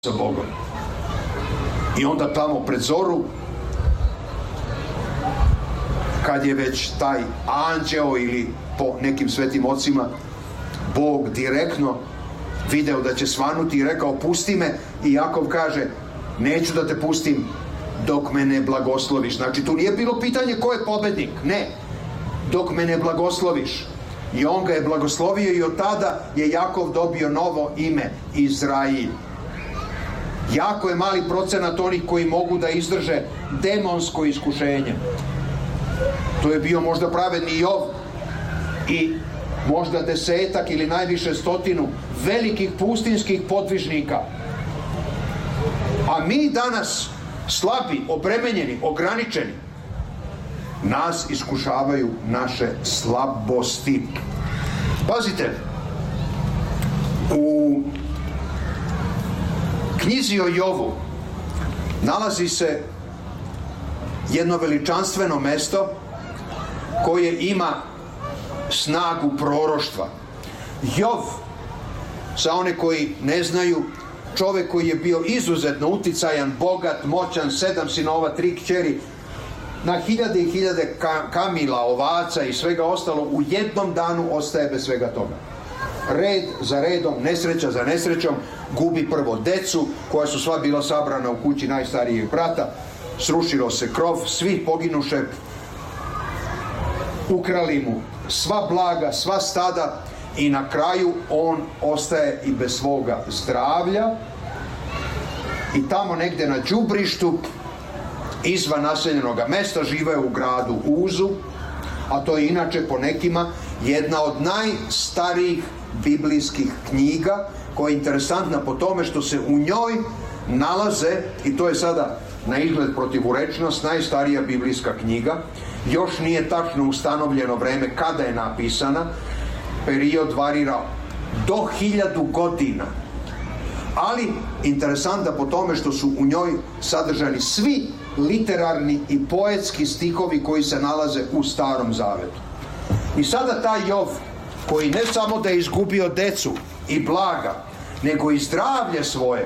sa Bogom. I onda tamo pred zoru, kad je već taj anđeo ili po nekim svetim ocima Bog direktno video da će svanuti i rekao pusti me, i Jakov kaže neću da te pustim dok me ne blagosloviš. Znači tu nije bilo pitanje ko je pobednik, ne, dok me ne blagosloviš. I on ga je blagoslovio i od tada je Jakov dobio novo ime Izrail. Jako je mali procenat onih koji mogu da izdrže demonsko iskušenje. To je bio možda pravedni Jov i možda 10 ili najviše 100 velikih pustinskih podvižnika. A mi danas slabi, obremenjeni, ograničeni, nas iskušavaju naše slabosti. Pazite, u knjizi o Jovu nalazi se jedno veličanstveno mesto koje ima snagu proroštva. Jov, za one koji ne znaju, čovjek koji je bio izuzetno uticajan, bogat, moćan, 7 sinova, 3 kćeri, na hiljade i hiljade kamila, ovaca i svega ostalo, u jednom danu ostaje bez svega toga. Red za redom, nesreća za nesrećom, gubi prvo decu koja su sva bila sabrana u kući najstarijeg brata, srušilo se krov, svi poginuše, ukrali mu sva blaga, sva stada i na kraju on ostaje i bez svoga zdravlja i tamo negdje na đubrištu izvan naseljenog mesta žive u gradu Uzu, a to je inače po nekima jedna od najstarijih biblijskih knjiga, koja je interesantna po tome što se u njoj nalaze, i to je sada na izgled protivurečnost, najstarija biblijska knjiga. Još nije tačno ustanovljeno vreme kada je napisana, period varira do 1000 godina, ali interesantna po tome što su u njoj sadržani svi literarni i poetski stihovi koji se nalaze u Starom Zavetu. I sada taj Jov, koji ne samo da je izgubio decu i blaga, nego i zdravlje svoje,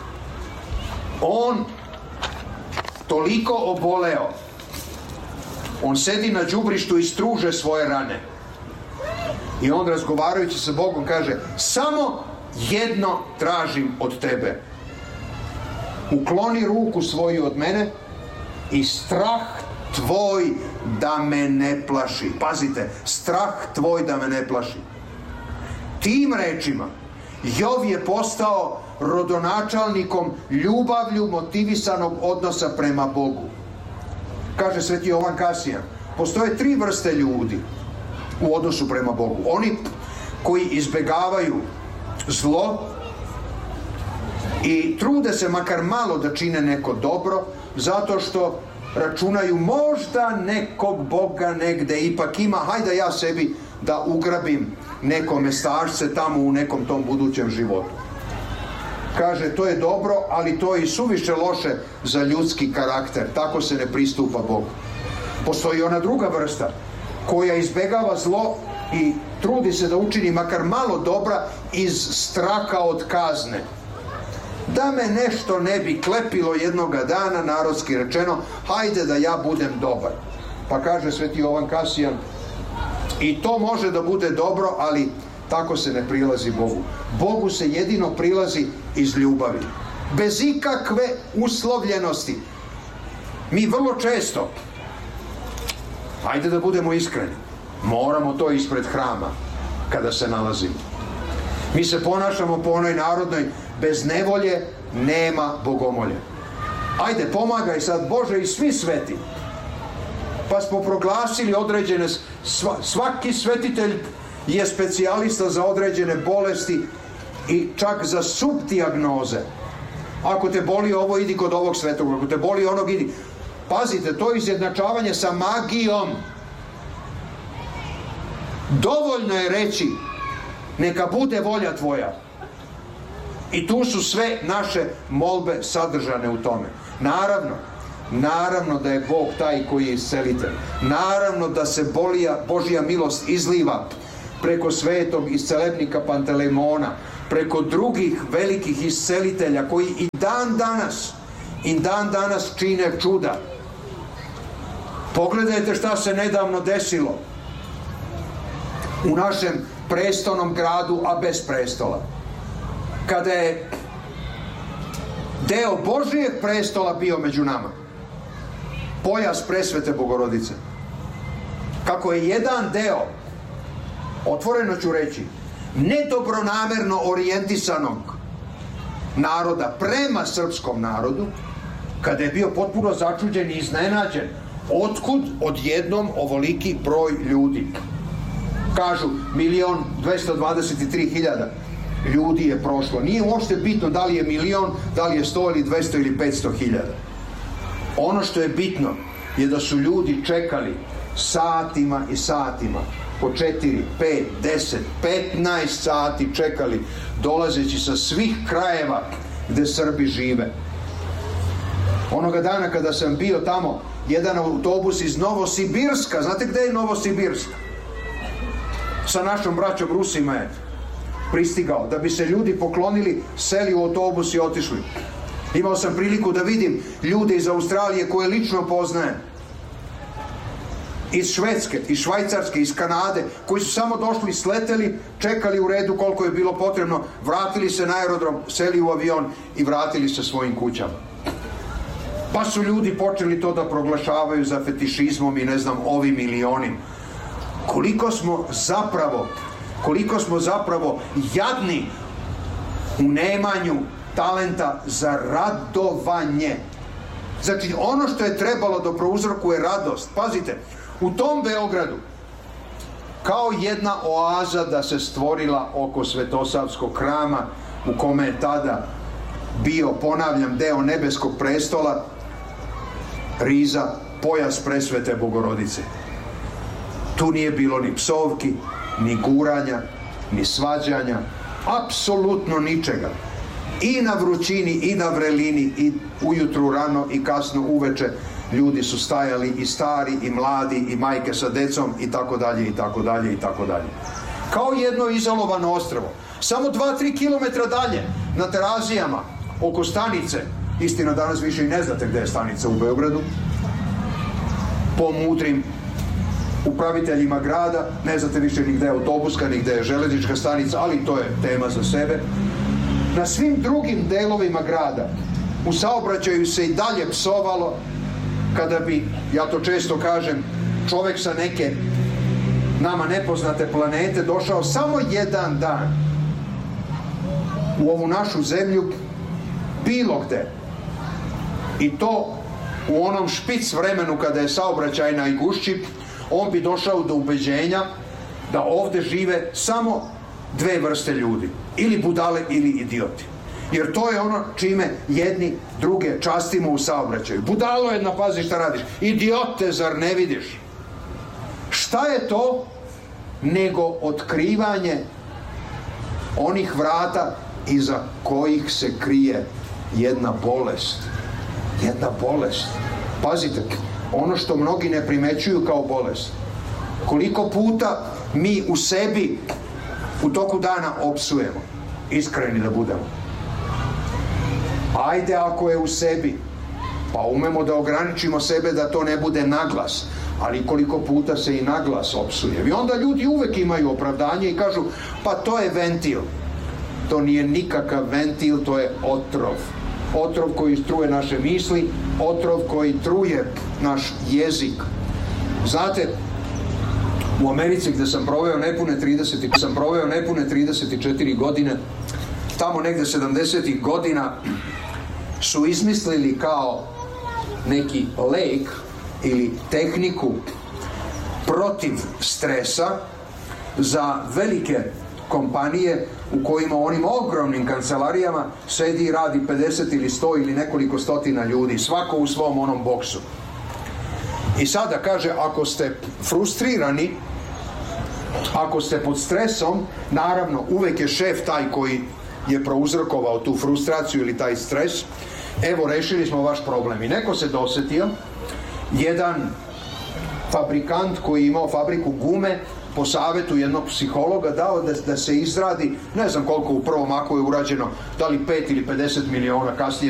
on toliko oboleo, on sedi na đubrištu i struže svoje rane. I on, razgovarajući sa Bogom, kaže: samo jedno tražim od tebe. Ukloni ruku svoju od mene i strah tvoj da me ne plaši. Pazite, strah tvoj da me ne plaši. Tim rečima Jov je postao rodonačelnikom ljubavlju motivisanog odnosa prema Bogu. Kaže sveti Jovan Kasijan, postoje 3 vrste ljudi u odnosu prema Bogu. Oni koji izbegavaju zlo i trude se makar malo da čine neko dobro, zato što računaju možda nekog Boga negde ipak ima, hajde ja sebi da ugrabim neko mestašce tamo u nekom tom budućem životu. Kaže, to je dobro, ali to je i suviše loše za ljudski karakter. Tako se ne pristupa Bogu. Postoji ona druga vrsta koja izbegava zlo i trudi se da učini makar malo dobra iz straha od kazne. Da me nešto ne bi klepilo jednoga dana, narodski rečeno, hajde da ja budem dobar. Pa kaže sveti Jovan Kasijan, i to može da bude dobro, ali tako se ne prilazi Bogu. Bogu se jedino prilazi iz ljubavi, bez ikakve uslovljenosti. Mi vrlo često, hajde da budemo iskreni, moramo to ispred hrama kada se nalazimo. Mi se ponašamo po onoj narodnoj: bez nevolje nema bogomolje. Ajde, pomagaj sad Bože i svi sveti. Pa smo proglasili određene, svaki svetitelj je specijalista za određene bolesti i čak za subdijagnoze. Ako te boli ovo, idi kod ovog svetog, ako te boli onog, idi. Pazite, to je izjednačavanje sa magijom. Dovoljno je reći: neka bude volja tvoja. I tu su sve naše molbe sadržane u tome. Naravno da je Bog taj koji je iscelitelj. Naravno da se Božja milost izliva preko svetog iscelebnika Pantelejmona, preko drugih velikih iscelitelja koji i dan danas čine čuda. Pogledajte šta se nedavno desilo u našem prestolnom gradu, a bez prestola. Kada je deo Božijeg prestola bio među nama, pojas presvete Bogorodice, kako je jedan deo, otvoreno ću reći, nedobronamerno orijentisanog naroda prema srpskom narodu, kada je bio potpuno začuđen i iznenađen, otkud odjednom ovoliki broj ljudi. Kažu 1.223.000 ljudi je prošlo. Nije uopšte bitno da li je 1.000.000, da li je 100 ili 200 ili 500.000. Ono što je bitno je da su ljudi čekali satima i satima, po 4, 5, 10, 15 sati čekali, dolazeći sa svih krajeva gde Srbi žive. Onoga dana kada sam bio tamo, jedan autobus iz Novosibirska, znate gde je Novosibirska? Sa našom braćom Rusima je pristigao, da bi se ljudi poklonili, seli u autobus i otišli. Imao sam priliku da vidim ljude iz Australije koje lično poznajem, iz Švedske, iz Švajcarske, iz Kanade, koji su samo došli, sleteli, čekali u redu koliko je bilo potrebno, vratili se na aerodrom, seli u avion i vratili se svojim kućama. Pa su ljudi počeli to da proglašavaju za fetišizmom i ne znam, ovim ili onim. Koliko smo zapravo jadni u nemanju talenta za radovanje. Znači, ono što je trebalo da prouzrokuje radost, pazite, u tom Beogradu, kao jedna oaza da se stvorila oko Svetosavskog hrama, u kome je tada bio, ponavljam, deo nebeskog prestola, riza, pojas presvete Bogorodice. Tu nije bilo ni psovki, ni guranja, ni svađanja, apsolutno ničega. I na vrućini, i na vrelini, i ujutru rano, i kasno uveče ljudi su stajali, i stari, i mladi, i majke sa decom, i tako dalje, i tako dalje, i tako dalje. Kao jedno izolovano ostrvo. Samo 2-3 kilometra dalje, na Terazijama, oko stanice, istina danas više i ne znate gde je stanica u Beogradu, po mudrim upraviteljima grada, ne znate više ni gde je autobuska, ni gde je železnička stanica, ali to je tema za sebe. Na svim drugim delovima grada u saobraćaju se i dalje psovalo, kada bi, ja to često kažem, čovek sa neke nama nepoznate planete došao samo jedan dan u ovu našu zemlju, bilo gde, i to u onom špic vremenu kada je saobraćaj najgušći, on bi došao do ubeđenja da ovde žive samo dve vrste ljudi, ili budale ili idioti. Jer to je ono čime jedni druge častimo u saobraćaju. Budalo jedna, pazi šta radiš. Idiote, zar ne vidiš? Šta je to nego otkrivanje onih vrata iza kojih se krije jedna bolest. Jedna bolest. Pazite, ono što mnogi ne primećuju kao bolest. Koliko puta mi u sebi u toku dana opsujemo, iskreni da budemo. Ajde ako je u sebi, pa umemo da ograničimo sebe da to ne bude naglas, ali koliko puta se i naglas opsuje. I onda ljudi uvek imaju opravdanje i kažu, pa to je ventil. To nije nikakav ventil, to je otrov. Otrov koji truje naše misli, otrov koji truje naš jezik. Znate, u Americi gde sam proveo nepune 34 godine, tamo negde 70-ih godina su izmislili kao neki lek ili tehniku protiv stresa za velike kompanije u kojima onim ogromnim kancelarijama sedi i radi 50 ili 100 ili nekoliko stotina ljudi, svako u svom onom boksu. I sada kaže, ako ste frustrirani, ako ste pod stresom, naravno uvek je šef taj koji je prouzrokovao tu frustraciju ili taj stres, evo rešili smo vaš problem. I neko se dosetio, jedan fabrikant koji je imao fabriku gume po savjetu jednog psihologa dao da se izradi, ne znam koliko u prvom aku je urađeno, da li 5 ili 50 miliona, kasnije